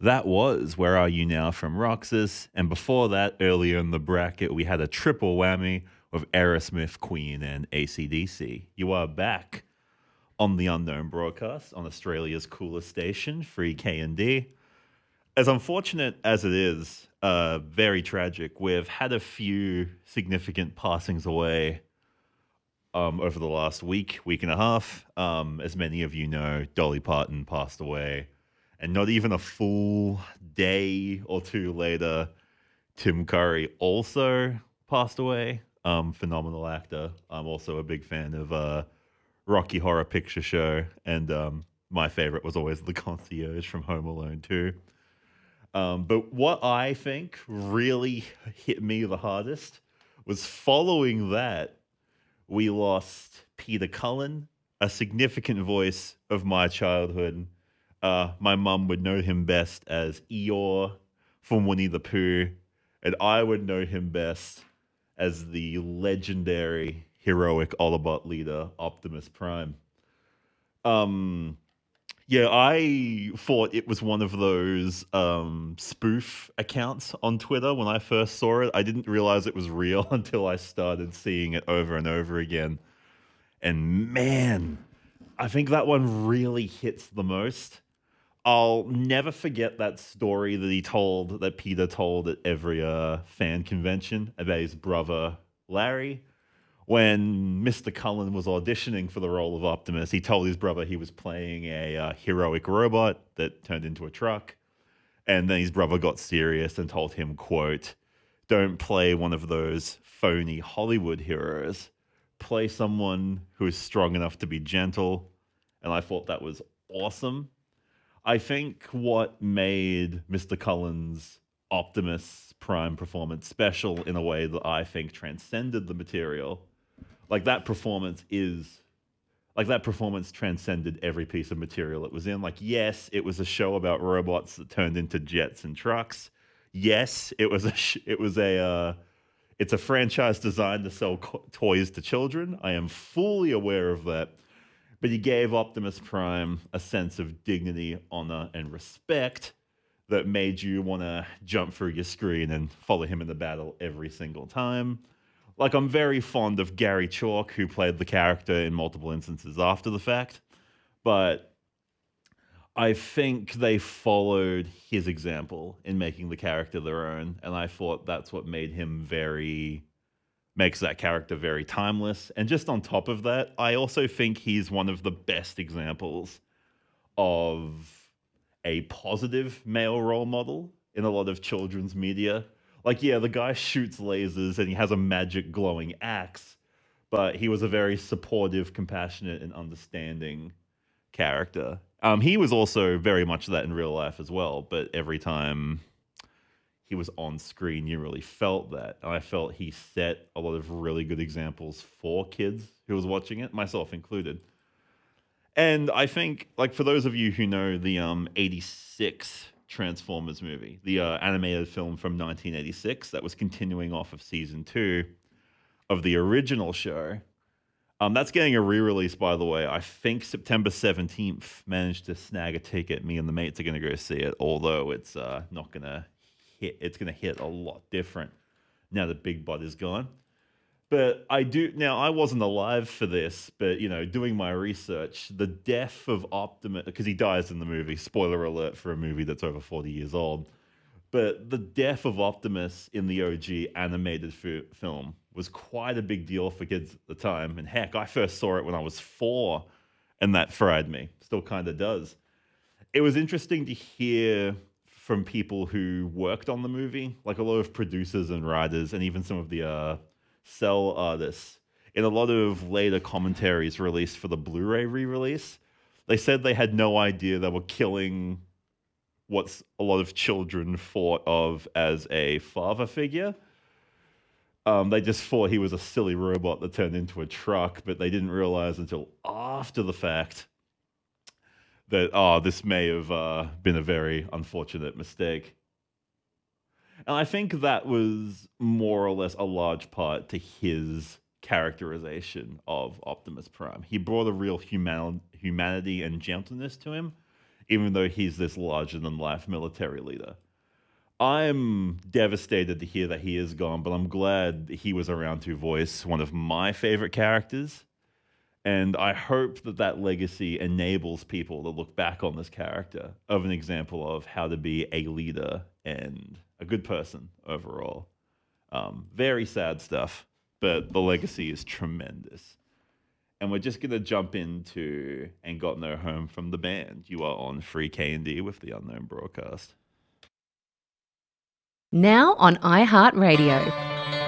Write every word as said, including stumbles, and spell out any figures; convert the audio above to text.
That was Where Are You Now from Roxas. And before that, earlier in the bracket, we had a triple whammy of Aerosmith, Queen, and A C D C. You are back on the Unknown broadcast on Australia's coolest station, Free K and D. As unfortunate as it is, uh, very tragic, we've had a few significant passings away um, over the last week, week and a half. Um, as many of you know, Dolly Parton passed away. And not even a full day or two later, Tim Curry also passed away. Um, phenomenal actor. I'm also a big fan of uh, Rocky Horror Picture Show. And um, my favorite was always The Concierge from Home Alone two. Um, but what I think really hit me the hardest was following that, we lost Peter Cullen, a significant voice of my childhood. Uh, my mum would know him best as Eeyore from Winnie the Pooh, and I would know him best as the legendary, heroic Autobot leader, Optimus Prime. Um, yeah, I thought it was one of those um, spoof accounts on Twitter when I first saw it. I didn't realize it was real until I started seeing it over and over again. And man, I think that one really hits the most. I'll never forget that story that he told, that Peter told at every uh, fan convention about his brother Larry. When Mister Cullen was auditioning for the role of Optimus, he told his brother he was playing a uh, heroic robot that turned into a truck. And then his brother got serious and told him, quote, "Don't play one of those phony Hollywood heroes. Play someone who is strong enough to be gentle." And I thought that was awesome. I think what made Mister Cullen's Optimus Prime performance special in a way that I think transcended the material, like that performance is, like that performance transcended every piece of material it was in. Like, yes, it was a show about robots that turned into jets and trucks. Yes, it was a, sh- it was a, uh, it's a franchise designed to sell co- toys to children. I am fully aware of that. But he gave Optimus Prime a sense of dignity, honor, and respect that made you want to jump through your screen and follow him in the battle every single time. Like, I'm very fond of Gary Chalk, who played the character in multiple instances after the fact. But I think they followed his example in making the character their own. And I thought that's what made him very... makes that character very timeless. And just on top of that, I also think he's one of the best examples of a positive male role model in a lot of children's media. Like, yeah, the guy shoots lasers and he has a magic glowing axe, but he was a very supportive, compassionate, and understanding character. Um, he was also very much that in real life as well, but every time he was on screen, you really felt that. And I felt he set a lot of really good examples for kids who was watching it, myself included. And I think, like, for those of you who know the um, eighty-six Transformers movie, the uh, animated film from nineteen eighty-six that was continuing off of season two of the original show, um, that's getting a re-release, by the way. I think September seventeenth. Managed to snag a ticket. Me and the mates are going to go see it, although it's uh, not going to hit. It's going to hit a lot different now that Big Bud is gone. But I do now. I wasn't alive for this, but you know, doing my research, the death of Optimus, because he dies in the movie. Spoiler alert for a movie that's over forty years old. But the death of Optimus in the O G animated f- film was quite a big deal for kids at the time. And heck, I first saw it when I was four, and that fried me. Still kind of does. It was interesting to hear from people who worked on the movie, like a lot of producers and writers, and even some of the uh, cell artists. In a lot of later commentaries released for the Blu-ray re-release, they said they had no idea they were killing what a lot of children thought of as a father figure. Um, they just thought he was a silly robot that turned into a truck, but they didn't realize until after the fact that, oh, this may have uh, been a very unfortunate mistake. And I think that was more or less a large part to his characterization of Optimus Prime. He brought a real human- humanity and gentleness to him even though he's this larger than life military leader. I'm devastated to hear that he is gone, but I'm glad he was around to voice one of my favorite characters. And I hope that that legacy enables people to look back on this character of an example of how to be a leader and a good person overall. Um, very sad stuff, but the legacy is tremendous. And we're just going to jump into Ain't Got No Home from the band. You are on Free K and D with the Unknown Broadcast. Now on iHeartRadio.